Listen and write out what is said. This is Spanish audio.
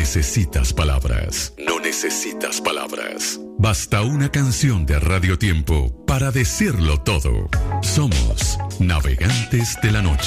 necesitas palabras. No necesitas palabras. Basta una canción de Radio Tiempo para decirlo todo. Somos Navegantes de la Noche.